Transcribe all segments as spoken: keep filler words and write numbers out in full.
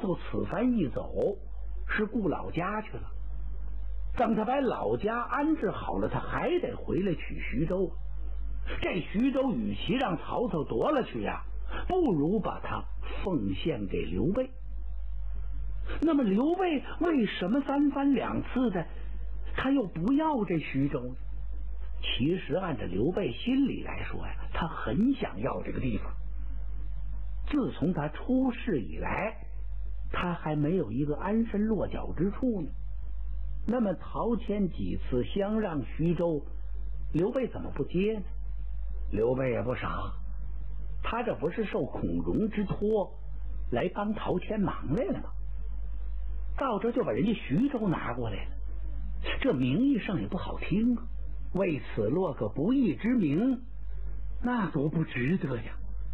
父此番一走，是顾老家去了。等他把老家安置好了，他还得回来取徐州。这徐州与其让曹操夺了去呀，不如把他奉献给刘备。那么刘备为什么三番两次的他又不要这徐州呢？其实按照刘备心里来说呀，他很想要这个地方。自从他出世以来，他还没有一个安身落脚之处呢。那么陶谦几次相让徐州，刘备怎么不接呢？刘备也不傻，他这不是受孔融之托来帮陶谦忙来了吗？到这就把人家徐州拿过来了，这名义上也不好听啊，为此落个不义之名，那多不值得呀！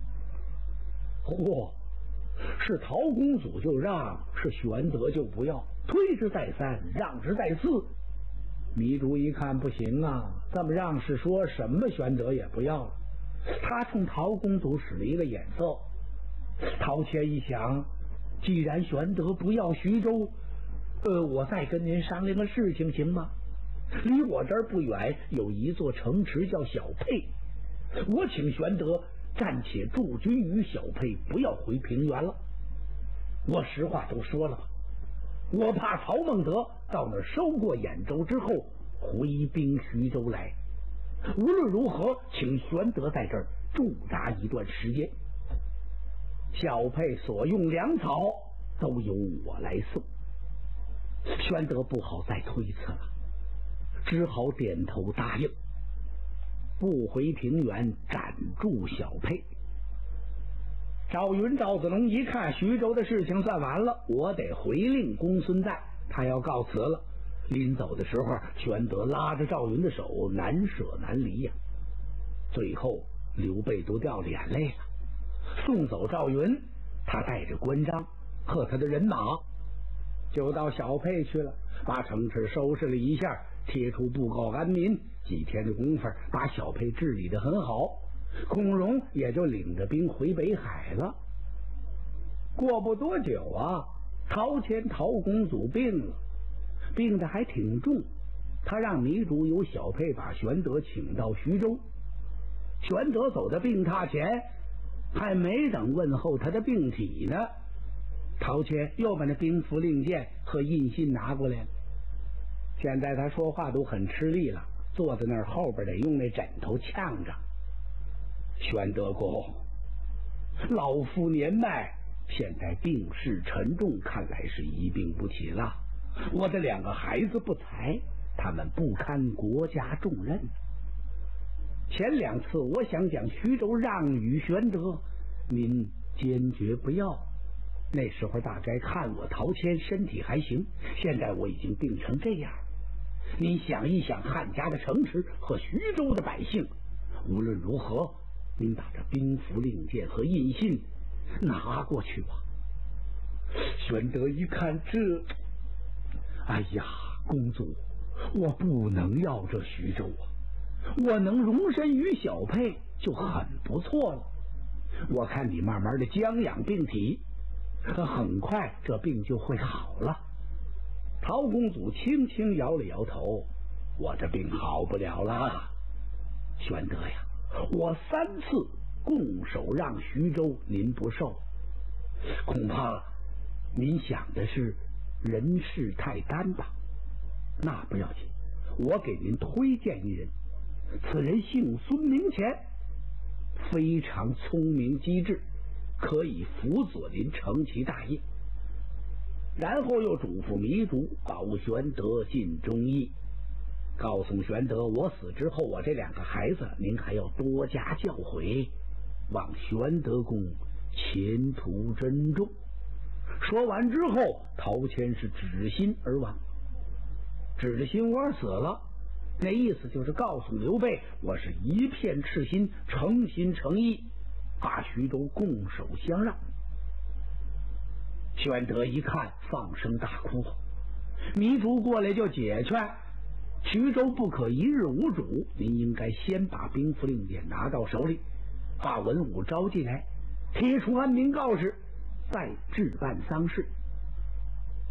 嚯，是陶公祖就让，是玄德就不要，推之再三，让之再四。糜竺一看不行啊，这么让是说什么玄德也不要了。他冲陶公祖使了一个眼色。陶谦一想，既然玄德不要徐州，呃，我再跟您商量个事情行吗？离我这儿不远有一座城池叫小沛，我请玄德暂且驻军于小沛，不要回平原了。我实话都说了吧，我怕曹孟德到那儿收过兖州之后回兵徐州来。无论如何，请玄德在这儿驻扎一段时间。小沛所用粮草都由我来送。玄德不好再推辞了，只好点头答应，不回平原，暂驻小沛。赵云、赵子龙一看徐州的事情算完了，我得回令公孙瓒，他要告辞了。临走的时候，玄德拉着赵云的手，难舍难离呀。最后刘备都掉眼泪了。送走赵云，他带着关张和他的人马就到小沛去了，把城池收拾了一下，贴出布告安民。几天的功夫，把小沛治理得很好。孔融也就领着兵回北海了。过不多久啊，陶谦陶公祖病了，病得还挺重。他让糜竺由小沛把玄德请到徐州。玄德走到病榻前，还没等问候他的病体呢，陶谦又把那兵符令箭和印信拿过来了。现在他说话都很吃力了，坐在那儿后边得用那枕头呛着。玄德公，老夫年迈，现在病势沉重，看来是一病不起了。我的两个孩子不才，他们不堪国家重任。前两次我想将徐州让与玄德，您坚决不要。那时候大概看我陶谦身体还行，现在我已经病成这样，您想一想汉家的城池和徐州的百姓，无论如何，您把这兵符令箭和印信拿过去吧。玄德一看这，哎呀，公主，我不能要这徐州啊，我能容身于小沛就很不错了。我看你慢慢的将养病体，很快这病就会好了。陶公祖轻轻摇了摇头，我这病好不了了。玄德呀，我三次拱手让徐州，您不受，恐怕您想的是人事太单吧？那不要紧，我给您推荐一人，此人姓孙名钱，非常聪明机智，可以辅佐您成其大业。然后又嘱咐糜竺保玄德尽忠义，告诉玄德，我死之后，我这两个孩子您还要多加教诲，望玄德公前途珍重。说完之后，陶谦是指心而亡。指着心窝死了，那意思就是告诉刘备，我是一片赤心，诚心诚意把徐州拱手相让。玄德一看，放声大哭。糜竺过来就解劝，徐州不可一日无主，您应该先把兵符令箭拿到手里，把文武招进来，贴出安民告示，再置办丧事。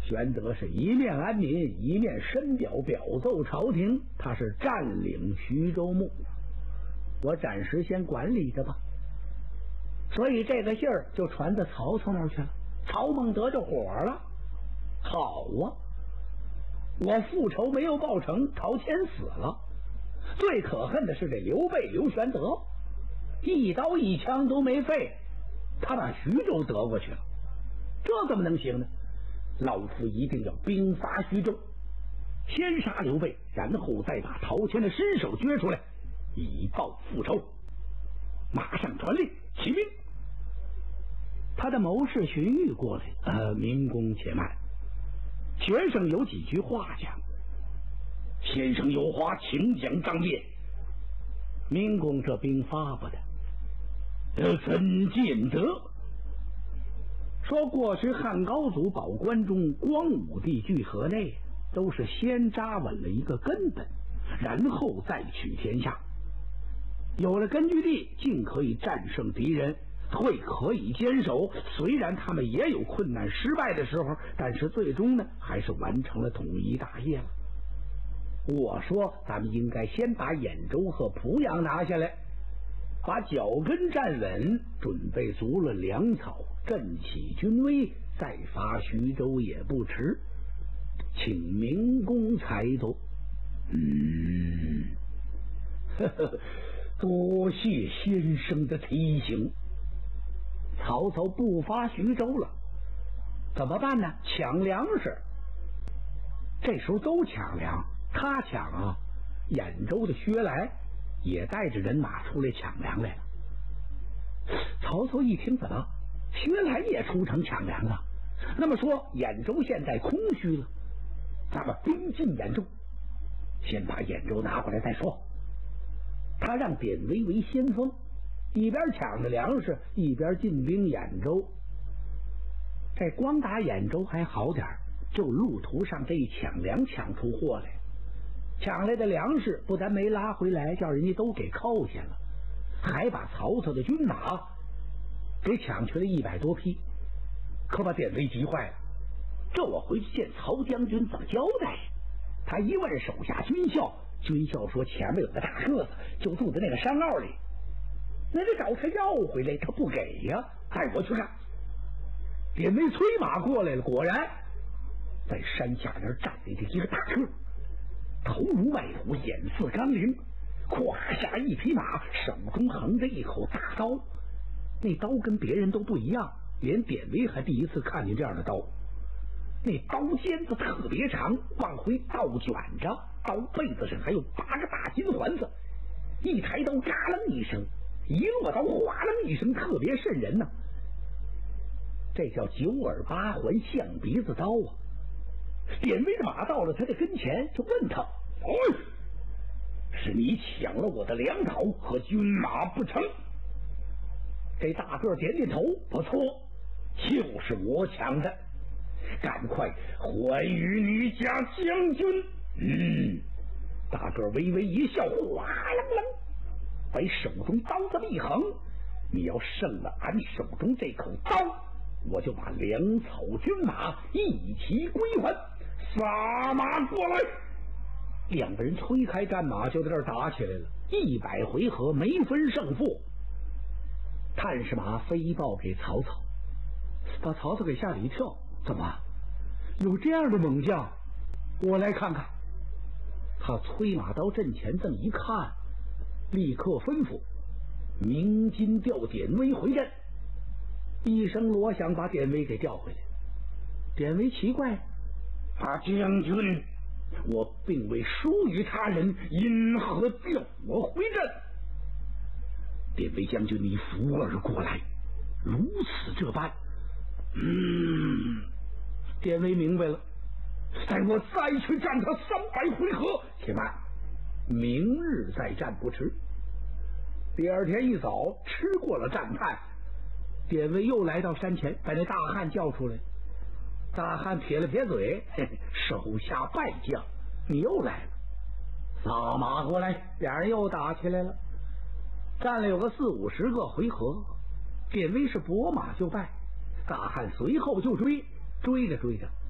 玄德是一面安民，一面深表表奏朝廷，他是占领徐州牧，我暂时先管理着吧。所以这个信儿就传到曹操那儿去了。曹孟德就火了，好啊，我复仇没有报成，陶谦死了，最可恨的是这刘备刘玄德，一刀一枪都没废，他把徐州得过去了，这怎么能行呢？老夫一定要兵发徐州，先杀刘备，然后再把陶谦的尸首掘出来，以报复仇。马上传令起兵。他的谋士荀彧过来，呃，明公且慢，学生有几句话讲。先生有话，请讲张掖。明公这兵发不得，呃，怎见得？说过去汉高祖保关中、光武帝聚河内，都是先扎稳了一个根本，然后再取天下。有了根据地，竟可以战胜敌人，会可以坚守。虽然他们也有困难失败的时候，但是最终呢，还是完成了统一大业了。我说，咱们应该先把兖州和濮阳拿下来，把脚跟站稳，准备足了粮草，振起军威，再发徐州也不迟。请明公裁夺。嗯，呵呵，多谢先生的提醒。曹操不发徐州了，怎么办呢？抢粮食。这时候都抢粮，他抢啊，兖州的薛来也带着人马出来抢粮来了。曹操一听，怎么薛来也出城抢粮了？那么说兖州现在空虚了，咱们兵进兖州，先把兖州拿过来再说。他让典韦为先锋，一边抢着粮食，一边进兵兖州。这光打兖州还好点，就路途上这一抢粮抢出货来，抢来的粮食不但没拉回来，叫人家都给扣下了，还把曹操的军马给抢去了一百多匹，可把典韦急坏了。这我回去见曹将军怎么交代？他一问手下军校，军校说前面有个大个子，就住在那个山坳里，那得找他要回来，他不给呀。带我去看。典韦催马过来了，果然在山下边站着一个大个，头如外虎，眼似钢铃，胯下一匹马，手中横着一口大刀。那刀跟别人都不一样，连典韦还第一次看见这样的刀。那刀尖子特别长，往回倒卷着，刀背子上还有八个大金环子。一抬刀，嘎楞一声；一落刀，哗楞一声，特别瘆人呢、啊。这叫九耳八环象鼻子刀啊！典韦的马到了他的跟前，就问他：“哎，是你抢了我的粮草和军马不成？”这大个点点头：“不错，就是我抢的。赶快还与你家将军。”嗯，大个微微一笑，哗楞楞，把手中刀子一横：“你要胜了俺手中这口刀，我就把粮草军马一齐归还。撒马过来！”两个人推开战马，就在这儿打起来了。一百回合没分胜负。探视马飞报给曹操，把曹操给吓了一跳。怎么有这样的猛将？我来看看。他催马到阵前，这么一看，立刻吩咐鸣金调典韦回阵。一声锣响，把典韦给调回来。典韦奇怪：“大将军，我并未疏于他人，因何调我回阵？”典韦将军，你扶而过来，如此这般。嗯，典韦明白了，待我再去战他三百回合。且慢，明日再战不迟。第二天一早，吃过了战饭，典韦又来到山前，把那大汉叫出来。大汉撇了撇嘴，嘿嘿，手下败将，你又来了。撒马过来！俩人又打起来了，战了有个四五十个回合，典韦是拨马就败。大汉随后就追，追着追着，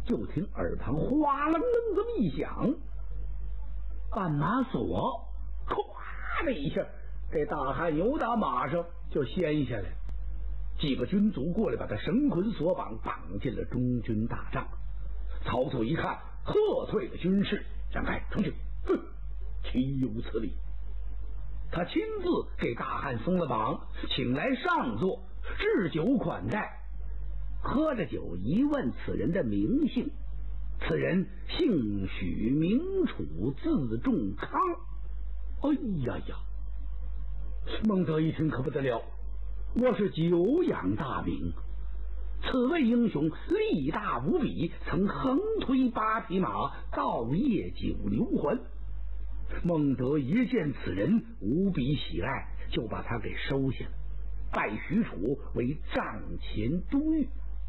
就听耳旁哗楞楞这么一响，绊马索咵的一下，这大汉由打马上就掀下来，几个军卒过来把他绳捆索绑，绑进了中军大帐。曹操一看，喝退了军士，让开出去，哼，岂有此理！他亲自给大汉松了绑，请来上座，置酒款待。喝着酒，一问此人的名姓，此人姓许，名楚，字仲康。哎呀呀！孟德一听可不得了，我是久仰大名，此位英雄力大无比，曾横推八匹马，盗夜九流环。孟德一见此人，无比喜爱，就把他给收下了，拜许褚为帐前都尉。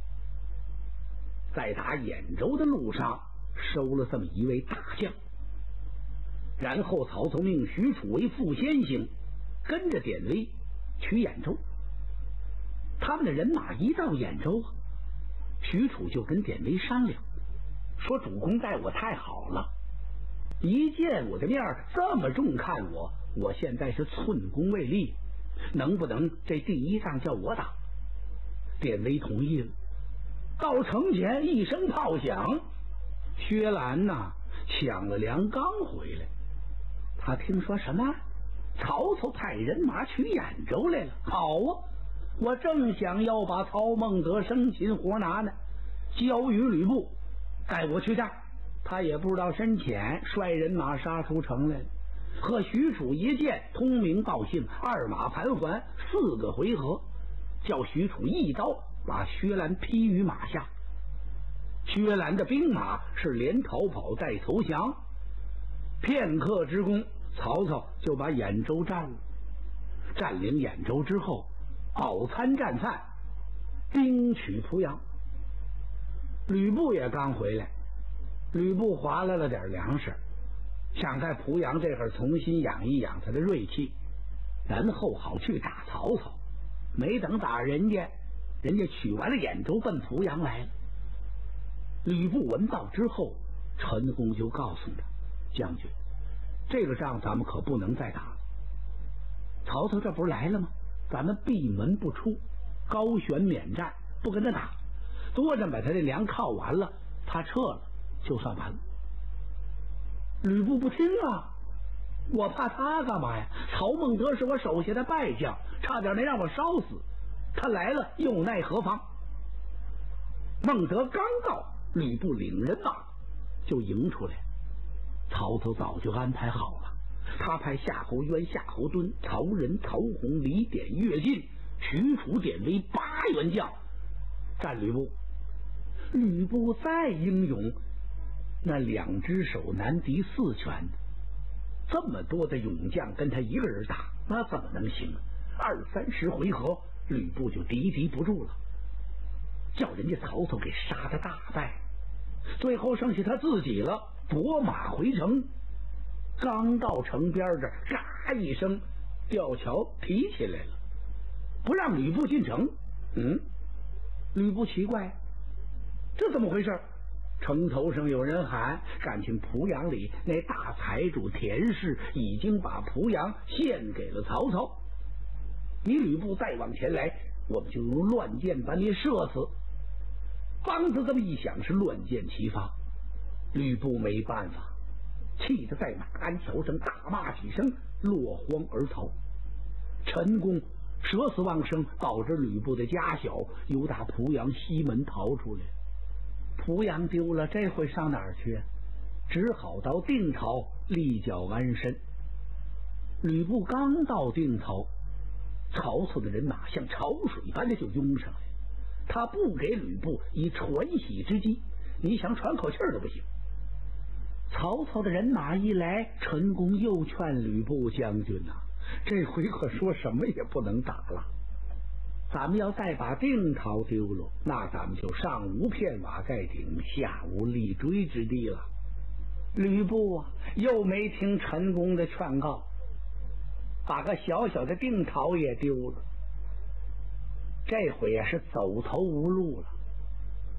在打兖州的路上，收了这么一位大将。然后曹操命许褚为副先行，跟着典韦取兖州。他们的人马一到兖州，许褚就跟典韦商量，说主公待我太好了，一见我的面这么重看我，我现在是寸功未立，能不能这第一仗叫我打？典韦同意了。到城前一声炮响，薛兰呐抢了粮刚回来，他听说什么曹操派人马取兖州来了，好啊，我正想要把曹孟德生擒活拿呢，交与吕布，该我去战。他也不知道深浅，率人马杀出城来了。和许褚一见，通名报姓，二马盘桓，四个回合，叫许褚一刀把薛兰劈于马下。薛兰的兵马是连逃跑带投降，片刻之功，曹操就把兖州占了。占领兖州之后，饱餐战饭，兵取濮阳。吕布也刚回来，吕布划来了点粮食，想在濮阳这会儿重新养一养他的锐气，然后好去打曹操。没等打人家，人家取完了兖州，奔濮阳来了。吕布闻到之后，陈宫就告诉他，将军，这个仗咱们可不能再打了。曹操这不是来了吗？咱们闭门不出，高悬免战，不跟他打，多着把他的粮靠完了，他撤了就算完了。吕布不听啊，我怕他干嘛呀？曹孟德是我手下的败将，差点没让我烧死，他来了又奈何妨？孟德刚到，吕布领人马就迎出来。曹操早就安排好了，他派夏侯渊、夏侯惇、曹仁、曹洪、李典、乐进、许褚、典韦八员将战吕布。吕布再英勇，那两只手难敌四拳，这么多的勇将跟他一个人打，那怎么能行？二三十回合，吕布就敌敌不住了，叫人家曹操给杀得大败。最后剩下他自己了，拨马回城。刚到城边这儿，嘎一声，吊桥提起来了，不让吕布进城。嗯，吕布奇怪，这怎么回事？城头上有人喊，感情濮阳里那大财主田氏已经把濮阳献给了曹操，你吕布再往前来，我们就用乱箭把你射死。梆子这么一响，是乱箭齐发。吕布没办法，气得在马鞍桥上大骂几声，落荒而逃。陈宫舍死忘生，保着吕布的家小，由打濮阳西门逃出来。濮阳丢了，这回上哪儿去？只好到定陶立脚安身。吕布刚到定陶，曹操的人马像潮水般的就涌上来，他不给吕布以喘息之机，你想喘口气儿都不行。曹操的人马一来，陈宫又劝吕布，将军呐、啊，这回可说什么也不能打了，咱们要再把定陶丢了，那咱们就上无片瓦盖顶，下无立锥之地了。吕布啊，又没听陈宫的劝告，把个小小的定陶也丢了，这回啊是走投无路了。